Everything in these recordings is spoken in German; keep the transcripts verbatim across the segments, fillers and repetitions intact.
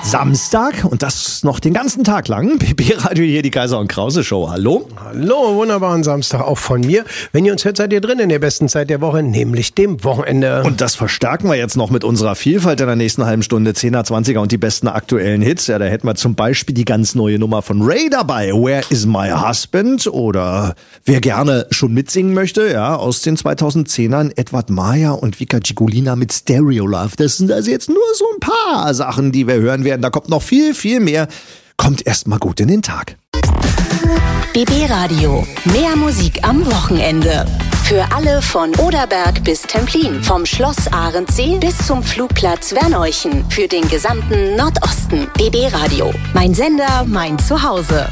Samstag und das noch den ganzen Tag lang. B B-Radio hier, die Kaiser und Krause Show. Hallo. Hallo, wunderbaren Samstag auch von mir. Wenn ihr uns hört, seid ihr drin in der besten Zeit der Woche, nämlich dem Wochenende. Und das verstärken wir jetzt noch mit unserer Vielfalt in der nächsten halben Stunde. zehner, zwanziger und die besten aktuellen Hits. Ja, da hätten wir zum Beispiel die ganz neue Nummer von Ray dabei. Where is my husband? Oder wer gerne schon mitsingen möchte, ja, aus den zweitausendzehnern Edward Maya und Vika Gigolina mit Stereo Love. Das sind also jetzt nur so ein paar Sachen, die wir hören werden. Da kommt noch viel, viel mehr. Kommt erst mal gut in den Tag. B B-Radio. Mehr Musik am Wochenende. Für alle von Oderberg bis Templin. Vom Schloss Arendsee bis zum Flugplatz Werneuchen. Für den gesamten Nordosten. B B-Radio. Mein Sender, mein Zuhause.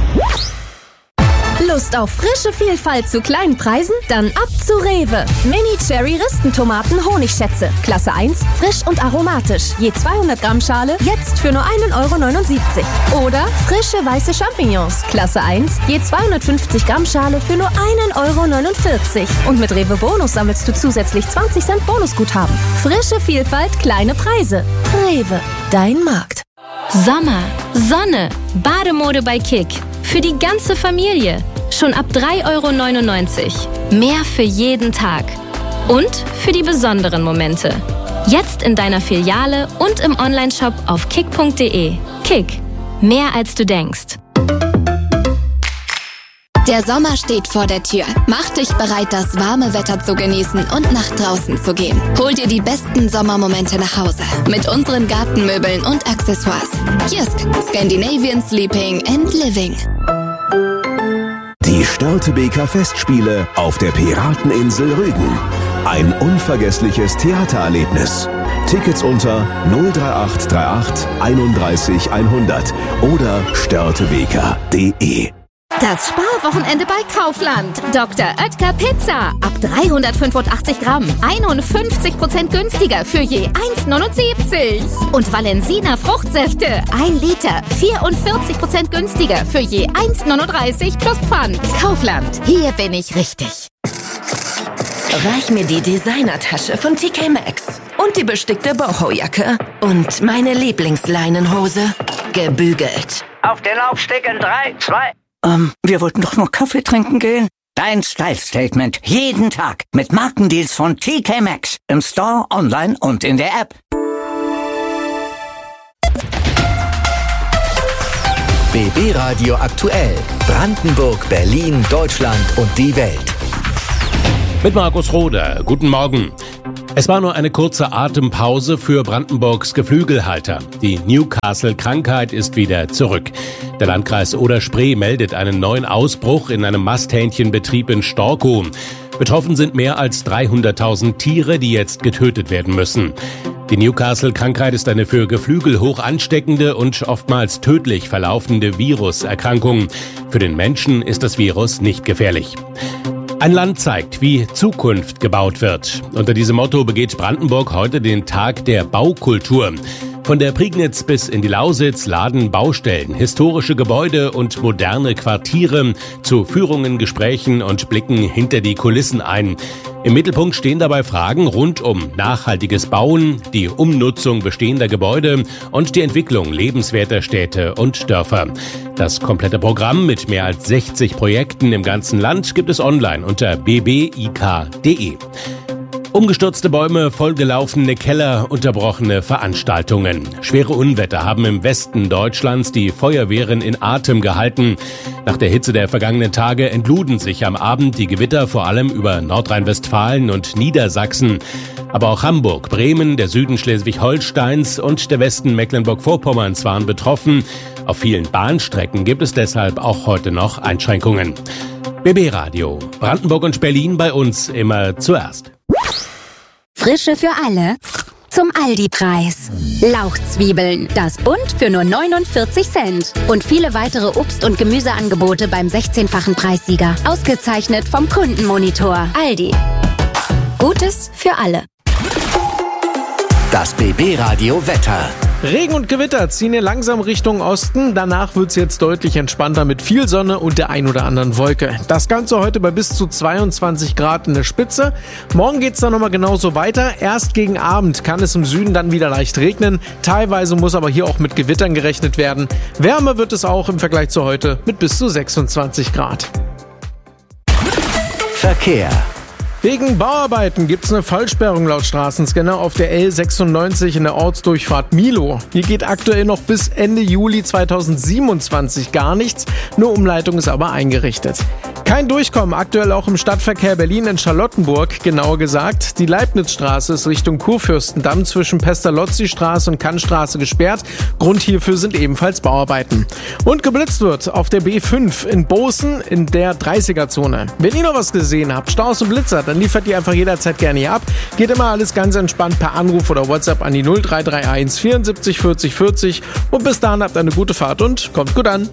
Lust auf frische Vielfalt zu kleinen Preisen? Dann ab zu Rewe. Mini-Cherry-Ristentomaten Honigschätze. Klasse eins, frisch und aromatisch. Je zweihundert Gramm Schale, jetzt für nur ein Euro neunundsiebzig. Oder frische weiße Champignons. Klasse eins, je zweihundertfünfzig Gramm Schale für nur ein Euro neunundvierzig. Und mit Rewe Bonus sammelst du zusätzlich zwanzig Cent Bonusguthaben. Frische Vielfalt, kleine Preise. Rewe, dein Markt. Sommer, Sonne, Bademode bei Kick. Für die ganze Familie. Schon ab drei Euro neunundneunzig. Mehr für jeden Tag. Und für die besonderen Momente. Jetzt in deiner Filiale und im Onlineshop auf kick punkt de. Kick. Mehr als du denkst. Der Sommer steht vor der Tür. Mach dich bereit, das warme Wetter zu genießen und nach draußen zu gehen. Hol dir die besten Sommermomente nach Hause mit unseren Gartenmöbeln und Accessoires. Jysk, Scandinavian Sleeping and Living. Die Störtebeker Festspiele auf der Pirateninsel Rügen. Ein unvergessliches Theatererlebnis. Tickets unter null drei acht drei acht einunddreißig hundert oder störtebeker punkt de. Das Sparwochenende bei Kaufland. Doktor Oetker Pizza. Ab dreihundertfünfundachtzig Gramm. einundfünfzig Prozent günstiger für je eins neunundsiebzig. Und Valensina Fruchtsäfte. ein Liter. vierundvierzig Prozent günstiger für je eins neununddreißig plus Pfand. Kaufland. Hier bin ich richtig. Reich mir die Designertasche von T K Maxx. Und die bestickte Boho-Jacke. Und meine Lieblingsleinenhose. Gebügelt. Auf den Laufsteg in drei, zwei... Ähm, wir wollten doch nur Kaffee trinken gehen. Dein Style-Statement. Jeden Tag. Mit Markendeals von T K Maxx. Im Store, online und in der App. B B-Radio aktuell. Brandenburg, Berlin, Deutschland und die Welt. Mit Markus Roder. Guten Morgen. Es war nur eine kurze Atempause für Brandenburgs Geflügelhalter. Die Newcastle-Krankheit ist wieder zurück. Der Landkreis Oder-Spree meldet einen neuen Ausbruch in einem Masthähnchenbetrieb in Storkow. Betroffen sind mehr als dreihunderttausend Tiere, die jetzt getötet werden müssen. Die Newcastle-Krankheit ist eine für Geflügel hoch ansteckende und oftmals tödlich verlaufende Viruserkrankung. Für den Menschen ist das Virus nicht gefährlich. Ein Land zeigt, wie Zukunft gebaut wird. Unter diesem Motto begeht Brandenburg heute den Tag der Baukultur. Von der Prignitz bis in die Lausitz laden Baustellen, historische Gebäude und moderne Quartiere zu Führungen, Gesprächen und Blicken hinter die Kulissen ein. Im Mittelpunkt stehen dabei Fragen rund um nachhaltiges Bauen, die Umnutzung bestehender Gebäude und die Entwicklung lebenswerter Städte und Dörfer. Das komplette Programm mit mehr als sechzig Projekten im ganzen Land gibt es online unter b b i k punkt de. Umgestürzte Bäume, vollgelaufene Keller, unterbrochene Veranstaltungen. Schwere Unwetter haben im Westen Deutschlands die Feuerwehren in Atem gehalten. Nach der Hitze der vergangenen Tage entluden sich am Abend die Gewitter vor allem über Nordrhein-Westfalen und Niedersachsen. Aber auch Hamburg, Bremen, der Süden Schleswig-Holsteins und der Westen Mecklenburg-Vorpommerns waren betroffen. Auf vielen Bahnstrecken gibt es deshalb auch heute noch Einschränkungen. B B-Radio. Brandenburg und Berlin bei uns immer zuerst. Frische für alle. Zum Aldi-Preis. Lauchzwiebeln, das Bund für nur neunundvierzig Cent. Und viele weitere Obst- und Gemüseangebote beim sechzehnfachen Preissieger. Ausgezeichnet vom Kundenmonitor. Aldi. Gutes für alle. Das B B-Radio Wetter. Regen und Gewitter ziehen hier langsam Richtung Osten. Danach wird es jetzt deutlich entspannter mit viel Sonne und der ein oder anderen Wolke. Das Ganze heute bei bis zu zweiundzwanzig Grad in der Spitze. Morgen geht es dann nochmal genauso weiter. Erst gegen Abend kann es im Süden dann wieder leicht regnen. Teilweise muss aber hier auch mit Gewittern gerechnet werden. Wärmer wird es auch im Vergleich zu heute mit bis zu sechsundzwanzig Grad. Verkehr. Wegen Bauarbeiten gibt es eine Vollsperrung laut Straßenscanner auf der L sechsundneunzig in der Ortsdurchfahrt Milo. Hier geht aktuell noch bis Ende Juli zweitausendsiebenundzwanzig gar nichts, eine Umleitung ist aber eingerichtet. Kein Durchkommen aktuell auch im Stadtverkehr Berlin in Charlottenburg, genauer gesagt. Die Leibnizstraße ist Richtung Kurfürstendamm zwischen Pestalozzi-Straße und Kantstraße gesperrt. Grund hierfür sind ebenfalls Bauarbeiten. Und geblitzt wird auf der B fünf in Bozen in der dreißiger-Zone. Wenn ihr noch was gesehen habt, Staus und Blitzer, dann liefert ihr einfach jederzeit gerne hier ab. Geht immer alles ganz entspannt per Anruf oder WhatsApp an die null drei drei eins vierundsiebzig vierzig vierzig. Und bis dahin habt eine gute Fahrt und kommt gut an.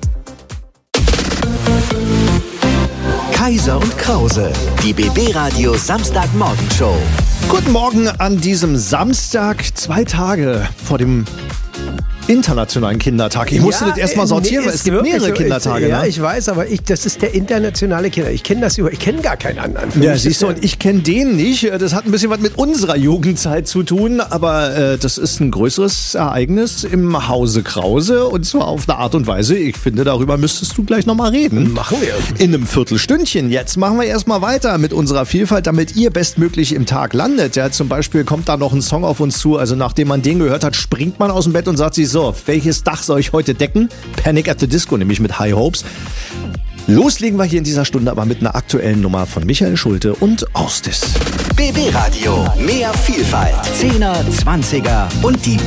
Kaiser und Krause, die B B-Radio Samstagmorgenshow. Guten Morgen an diesem Samstag, zwei Tage vor dem Internationalen Kindertag. Ich musste ja, das erstmal sortieren, nee, weil es gibt mehrere so, Kindertage. Ich, ja, ne? ich weiß, aber ich, das ist der internationale Kinder. Ich kenne das über, ich kenne gar keinen anderen. Für Ja, siehst du, und ich kenne den nicht. Das hat ein bisschen was mit unserer Jugendzeit zu tun, aber äh, das ist ein größeres Ereignis im Hause Krause und zwar auf eine Art und Weise, ich finde, darüber müsstest du gleich nochmal reden. Machen wir. In einem Viertelstündchen. Jetzt machen wir erstmal weiter mit unserer Vielfalt, damit ihr bestmöglich im Tag landet. Ja, zum Beispiel kommt da noch ein Song auf uns zu, also nachdem man den gehört hat, springt man aus dem Bett und sagt sich so, welches Dach soll ich heute decken? Panic at the Disco, nämlich mit High Hopes. Loslegen wir hier in dieser Stunde aber mit einer aktuellen Nummer von Michael Schulte und Austis. B B-Radio, mehr Vielfalt. Zehner, Zwanziger und die